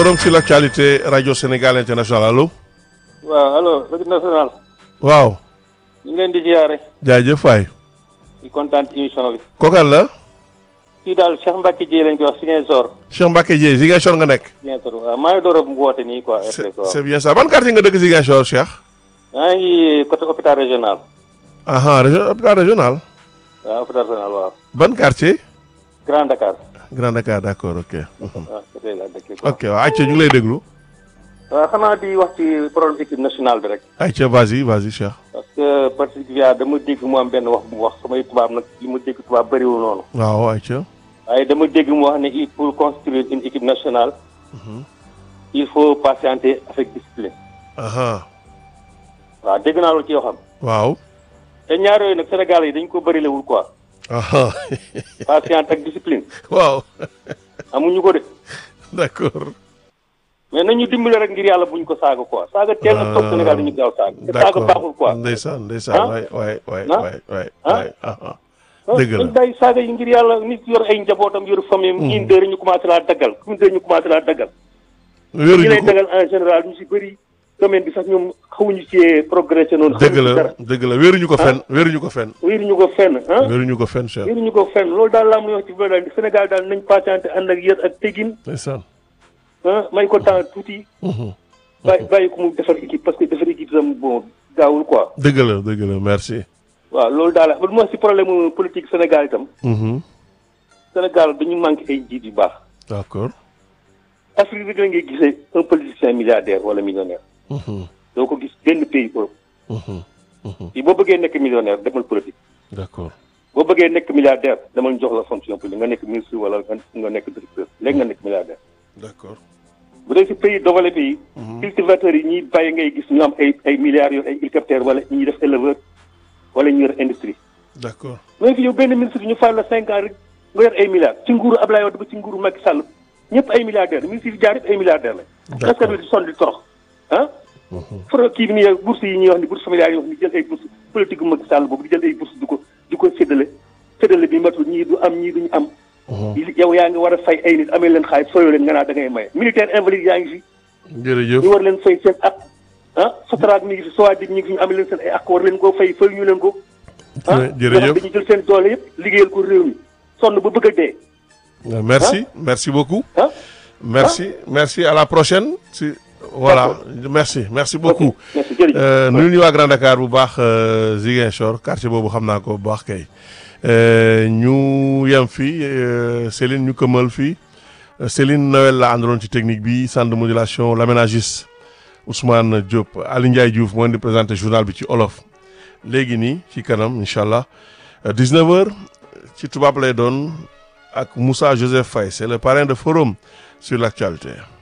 forum sur l'actualité Radio Sénégal International allo. waaw allo rajo national. waaw. ñu ngi leen di ziare. jaajëf waay. di kontaan ci émission bi. kookal la. kii daal Cheikh Mbacke Dieye lañ koy wax Ziguinchor. Cheikh Mbacke Dieye Ziguinchor nga nekk. Ziguinchor waaw maa ngi door a woote nii quoi. c'est bien ça ban quartier nga dëkk Ziguinchor Cheikh. maa ngi côté hôpital régional. hôpital régional. waaw hôpital régional waaw. ban quartier. Grand Dakar. Grand Dakar d'accord ok. waaw côté la dëkk quoi. ok waaw ayca ñu ngi lay déglu. waaw xanaa di wax ci problème équipe nationale bi rek. ayca vas-y Cheikh. parce que dama dégg mu am benn wax bu mu wax samay tubaab nag li ma dégg tubaab bëriwul noonu. waaw ayca. waaye dama dégg mu wax ne il faut construire une équipe nationale. il faut patienter avec discipline. waaw dégg naa loolu ci yoo xam. waaw. te ñaar yooyu nag Sénégal yi dañ ko bërilewul quoi. patience ak discipline. waaw. amuñu ko de. d'accord. mais nañu dimbale rek ngir yàlla buñ ko saaga quoi saaga teel na toog Sénégal dañu gaaw saaga. te saaga baaxul quoi. ndeysaan waay. dëgg la dañ day saaga yi ngir yàlla nit yor ay njabootam yor famille ñiin dëre ñu commencé laa daggal kuñ dëre ñu commencé laa daggal. ñi lay daggal en général ñu si bëri domaine bi sax ñoom xawuñu ci progressé noonu. dëgg la wéeruñu ko fenn. wéeruñu ko fenn Cheikh. wéeruñu ko fenn loolu daal laa muy wax ci ba daal Sénégal daal nañ patienté ànd ak yër ak tegin. ndeysaan. may ko temps tuuti. bàyyi ko mu defar équipe parce que defar équipe sam bon gaawul quoi. dëgg la merci. waaw loolu daal ba mu wax ci problème politique Sénégal itam. Sénégal dañu manqué ay njiit yu baax. d'accord. Afrique bi la ngay gisee un politicien milliardaire wala millionnaire. doo ko gis benn pays Europe. yi boo bëggee nekk millionnaire demal politique. d'accord. boo bëggee nekk milliardaire demal jox la fonction publique nga nekk ministre wala nga nekk directeur léegi nga nekk milliardaire. d'accord. bu dee ci pays développé yi. cultivateurs yi ñuy bàyyi ngay gis ñu am ay milliards yor ay hélicoptères wala ñuy def éleveur wala ñu yor industrie. d'accord. mais fi yow benn ministre ñu fal la 5 ans rek nga yor ay milliards ci nguuru Abdoulaye Wade ba ci nguuru Macky Sall ñëpp ay milliardaires ministre yi jaar yëpp ay milliardaires lañ. d'accord parce que di sonn di torox ah. kii bi nii bourse yi ñuy wax ni bourse familiale yi wax ni jël ay bourse politique gu Macky Sall boobu di jël ay bourse di ko séddale bi matul ñii du am ñii duñu am. yow yaa ngi war a fay ay nit amee leen xaalis fayoo leen nga naa da ngay maye militaire invalide yaa ngi fi. jërëjëf ñu war leen fay seen ak Sotrac mi ngi fi Sowadig mi ngi fi ñu amee leen seen ay ak war leen koo fay ñu leen ko. jërëjëf dañu jël seen doole yëpp liggéeyal ko réew mi sonn ba bëgg a dee. merci beaucoup. merci à la prochaine. voilà merci beaucoup. merci jërëjëf. nuyu ñu waa Grand Dakar bu baax Ziguinchor quartier boobu xam naa ko bu baax kay. ñu yem fii Céline ñu këmal fii Céline Noël la àndaloon ci technique bi centre de modulation l'aménagiste Ousmane Diop Ali Ndiaye Diouf moo di présenté journal bi ci olof léegi nii ci kanam incha allah 19h ci tubaab lay doon ak Moussa Joseph Faye c'est le parrain de forum sur l'actualité.